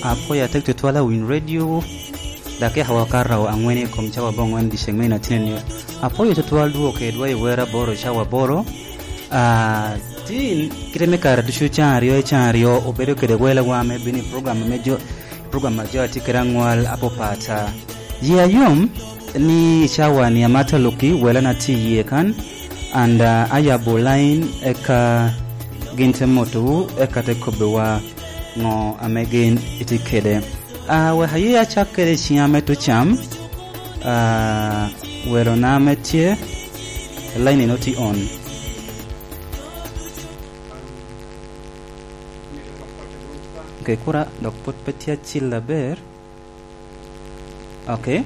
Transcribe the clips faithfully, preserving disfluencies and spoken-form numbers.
apo ya tek twala win radio dake hawakara wa angwene kom chawa bongwan di shengme na tinenyo apo yo twal duo ke dwa wera boro chawa boro a tin kireme kara dishu chanrio chanrio obedo kede wela wa me bini program mejo program majo tikerangwal apo pata ya yom ni chawa ni amata loki wela na ti yekan and uh, ayabo line eka ginte moto eka te kobewa ngo amegen itikede a uh, we haye achakere chiame to cham a uh, wero na metie line noti on okay kura dok pot petia chilla ber okay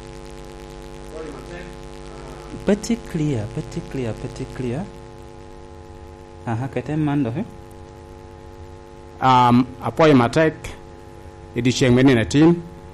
pretty clear pretty clear pretty clear aha kete mando he um apoy matek idi cheng menina team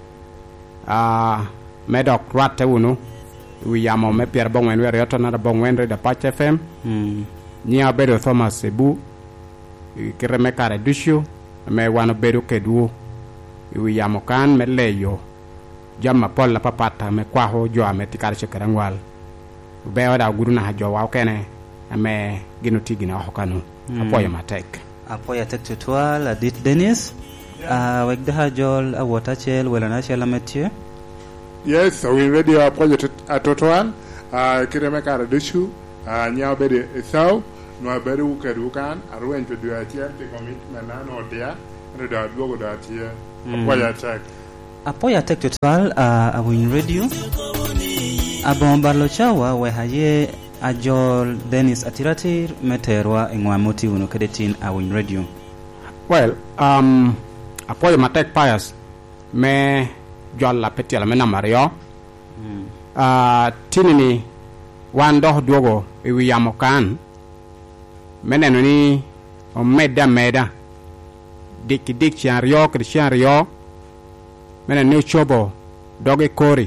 ah uh, medok rat uno wi yamo me pier bongwen wer yoto na bongwen re da Patch F M mm ni abedo Thomas Sebu kire me kare dushu me wana bedo kedu wi yamo kan me leyo jamma polla papata me kwaho jo ameti kare chekarangwal be wada guruna hajo wa kene ame ginuti gina hokanu mm. apoya matek apoya tek tutwal adit Dennis a uh, wegda hajol a watachel wala na chela metie yes so we ready our project at tutwal a kireme kara dishu a nya bede saw no bede ukedu kan arwen to do atia te commitment na no dia no da logo da atia apoya tek apoya tek tutwal a uh, win radio abombarlo chawa we haye ajol Dennis atiratir meterwa engwamoti uno kedetin a win radio well um apoyo matek pias me jolla petiala me namario mm. uh tinini wando duogo e wiyamo kan meneno ni o medda meda dik dik chiario cristiario meneno ni chobo doge kori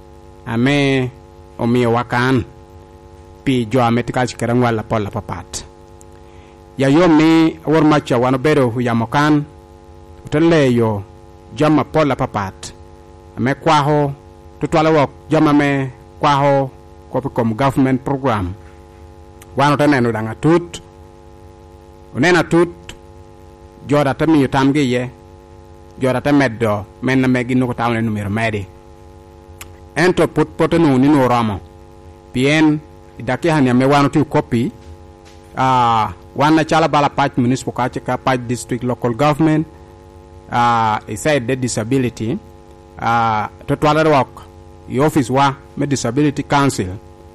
ame o mio wakan pi jo ametika chikeren wala pola papat ya yomi wor macha wano bedo wiyamo kan uteleyo jama pola papat ame kwaho tutwala wok jama me kwaho Copicom government program wano taneno danga tut unena tut joda tami yutamgi ye joda tameddo menna megi nuko tawne numero medi ento put potenu ni no ramo bien idaki hanya me wano tu copy ah uh, wana chala bala Patch municipal ka Patch district local government ah uh, inside the disability ah uh, tutwala wok the office wa me disability council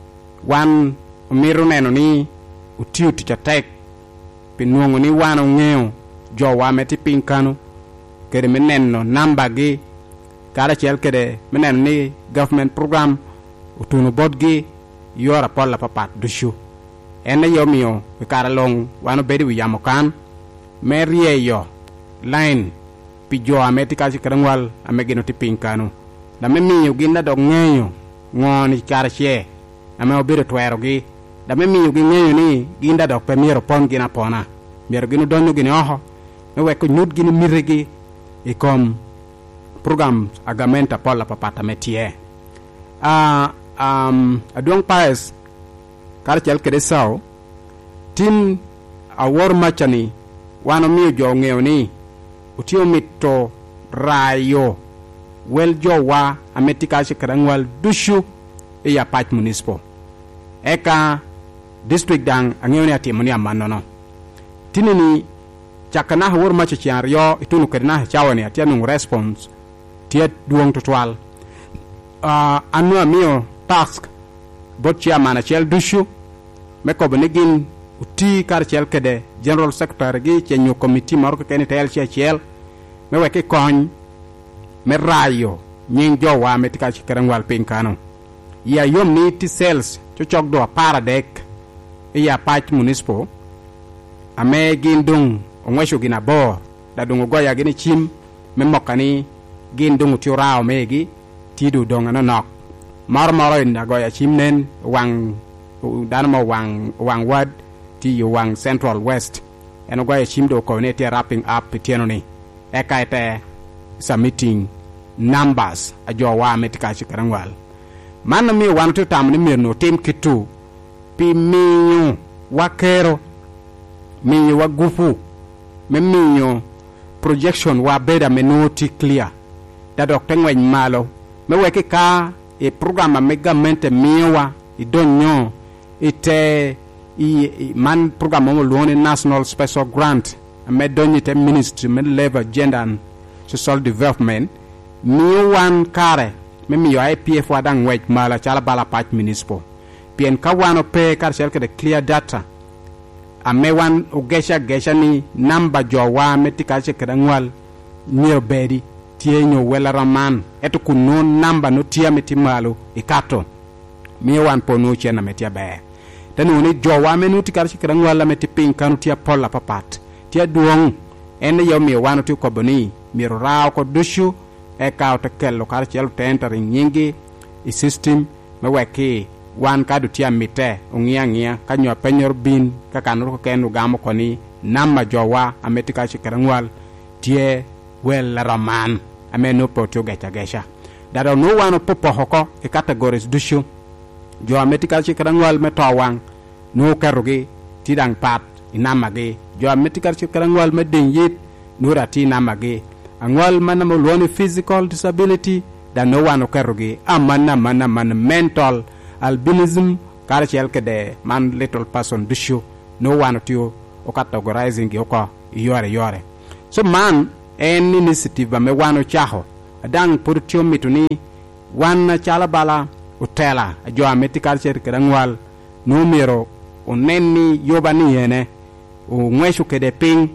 wan umiru neno ni utiu ticha tek pinuongo ni wano ngeo jo wa meti pinkanu kede meneno namba gi kada chel kede meneno ni government program utunu bod gi yora polla papat dushu ene yomio kara long wano bedi wi yamokan merie yo line pijo ameti kachi karangwal amegino ti pinkanu da memi uginda do ngeyo ngoni karche ame obiro twero gi da memi ugi ngeyo ni ginda do pemiro pon gina pona miro ginu donyo gini oho me weko nyut gini miregi ikom program agamenta pola papata metie ah uh, um aduang paes karchel kede sao tin awor machani wano miyo jo ngeyo ni utio mito rayo wel jo wa ametika shikarangwal dushu e ya Patch municipal eka district dang angeo ni atimoni amanono tinini chakana hawor machi chiario itunu kedna chawani atianu response tiet duong tutwal uh, anu amio task bot chairman achel dushu meko benigin uti karchel kede general secretary gi chenyo committee marko keni tel chel meweke kony merayo nyin jo wa metika chikarangwal pinkano ya yom ni ti sales chochok do para dek ya Patch municipal ame gindung ongwesho gina bo da dungo goya gini chim memokani gindung tiurao megi tidu donga no nok mar maro inda goya chimnen wang danamo wang wang wad ti yu wang central west eno goya chimdo ko ne ti wrapping up tienoni ekaite submitting numbers a jo wa metika chi karangwal man mi wan to tam ni mir no tim kitu pi mi wa kero mi wa gufu me mi projection wa beda menoti clear da doctor ngwen malo me weke ka e programme me gamente miwa i donyo ite i man programme mo lone national special grant me donyo te ministry me labor gender and social development mi wan kare me mi I P F wadang wech mala chala bala patch municipal pien ka wano pe kar sel de clear data a me wan ugesha gesha ni namba jo wa metika che kedangwal nyo bedi tie nyo wela raman eto kuno namba no tia metimalo ikato mi wan ponu chena metia be tanu ni jo wa menuti kar che kedangwal la metipin kanu tia pola papat tia duong ene yo mi wan tu koboni mi rao ko dushu e ka to kello kar chel tenter nyingi i system me weki wan ka du tia mite ungia ngia ka nyo penyor bin ka kanur ko kenu gamo koni namma jowa ametika chikarangwal tie wel raman ameno poto gacha gasha dado no wano popo hoko e categories dushu jo ametika chikarangwal metawang no karugi tidang pat inamage jo ametika chikarangwal medin yit nurati namage angwal mana mo loni physical disability da no wano karugi amana mana man mental albinism karachel kede man little person dushu no one to o categorizing yoko yore yore so man en initiative ba me wano chaho adang purtio mituni wan chala bala utela ajo ameti culture kedangwal numero oneni yobani yene o mweshu kede ping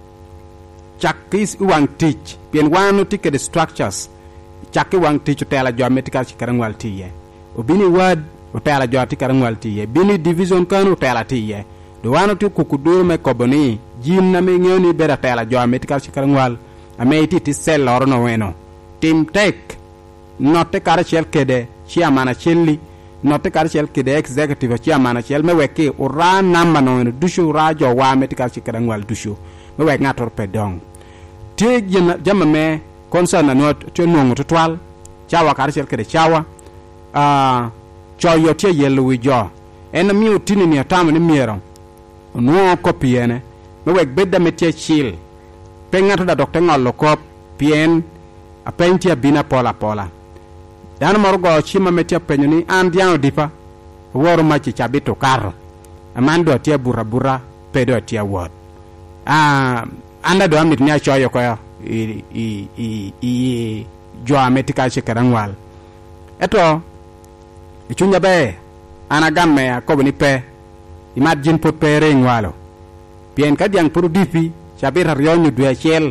chakis uang teach pien wano tikede structures chaki wang teach utela jo ameti culture kedangwal tiye obini word utela joti karangwal tiye bini division kanu utela tiye do wano tu kukudur me koboni jin na me ngoni bera tela jo medical karangwal ameiti ti sel lorno weno tim tek notte kar chel kede chia mana chelli notte kar chel kede executive chia mana chel me weke ura namba no dushu ra jo wa medical karangwal dushu me wek ngator pedong ti jama me concern not to nongo to twal chawa kar chel kede chawa ah cho yo tie yelu wi jo en mi utini ni atam ni miero no copy ene no wek bedda metie chil pengato da doctor ngalo kop pien apentia bina pola pola dan morgo chima metia penyo ni andiano dipa woro machi chabito karo amando tie bura bura pedo tie word ah anda do amit nya cho yo ko i i i i jo ametika chekarangwal eto ichunya be anagamme akobni pe imagine pot pere ngwalo bien kadiang puru difi chabira rionyu dua chel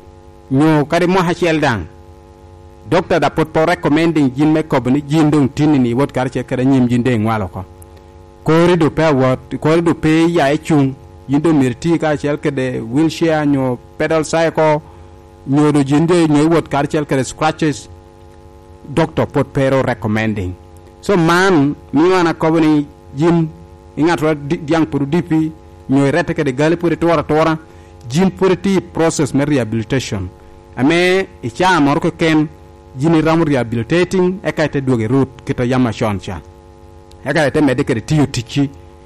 nyo kadi mo ha chel dang doctor da pot po recommending jin me kobni jin dong tinini wot kar che kada nyim jin de ngwalo ko kori do pe wot kori do pe ya echung yindo mirti ka chel kede wheelchair nyo pedal cycle nyo do jinde nyo wot kar chel kede scratches doctor pot pero recommending so man mi wana kobni jim ingatwa diang puru dipi nyoy rete ke de gali puri tora tora jim puri ti process me rehabilitation ame icha morko ken jini ram rehabilitating e kayte doge route kita yama shoncha e kayte medical tiu tichi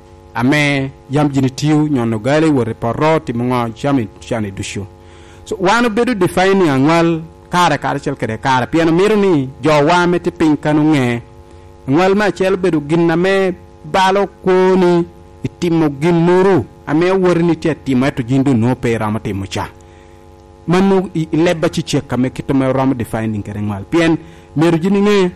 ame yam jini tiu nyono gali wore paroti mo chami chani dushu so wano bedu defining anwal kare kare chel kede kare piano mirni jo wa meti pinkanu nge ngwal ma chel bedu ginna me balo koni itimo ginnuru ame worni te timo to jindu no pe ramate mucha manu lebba ci cheka me kitome ram defining kere ngwal pien meru jini nge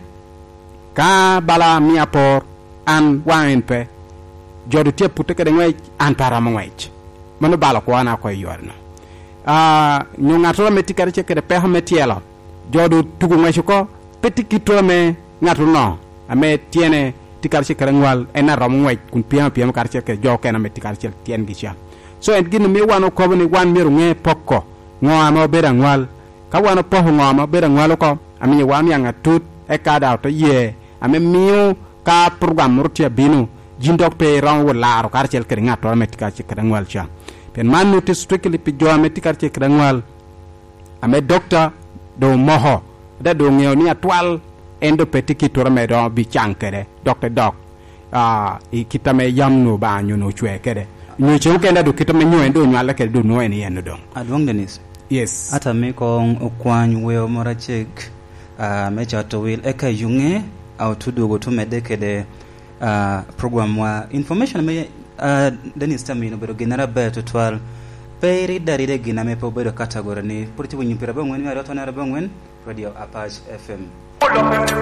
ka bala mi apor an wain pe jodu te putte kede ngwai antara mo ngwai manu balo ko ana ko yorna ah nyunga to me tikare cheke de pe hametiela jodu tugu ngwai ko petikito me ngatu no ame tiene tikar ci karangwal ena ram ngwaj kun piam piam kar ci ke joke na me tikar ci tien gi cha so en gin mi wano ko ni wan miru nge pokko ngwa ma bera ngwal ka wano po ngwa ma bera ngwal ko ami wan yang tut e ka da to ye ame miu ka program rutia binu jindok pe ran wala ro kar ci ke ngato me tikar ci karangwal cha pen man no te strictly pi jo me tikar ci karangwal ame doctor do moho da do ngeo ni atwal endo petiki torme do bi chankere doctor doc ah i kitame yamno ba nyuno chwe kede nyu chen kenda do kitame nyu endo nyala kede do no eni endo dong adwong denis yes ata me ko okwany weyo mora chek uh, me chato will eka yunge au tudugo tumede kede uh, program wa information me uh, denis tamino bero genera beto twal peri daride gina me po bedo category ni purti bunyi pira bangwen mi aroto na bangwen radio Apache F M